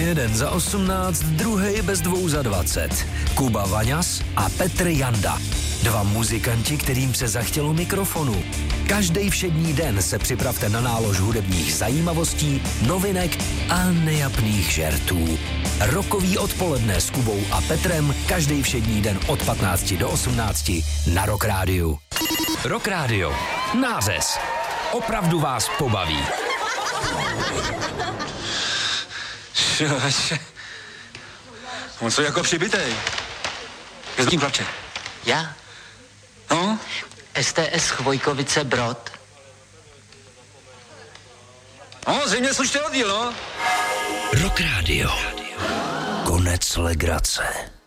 Jeden za 18, druhej bez 2 za 20. Kuba Vaňas a Petr Janda. 2 muzikanti, kterým se zachtělo mikrofonu. Každý všední den se připravte na nálož hudebních zajímavostí, novinek a nejapných žertů. Rokový odpoledne s Kubou a Petrem každý všední den od 15 do 18 na Rock Rádiu. Rock Rádio. Nářez. Opravdu vás pobaví. On co jako přibitej. Je tím chlapče. Já? No? STS Chvojkovice Brod. No, zřejmě slušný oddíl, no. Rock Rádio. Konec legrace.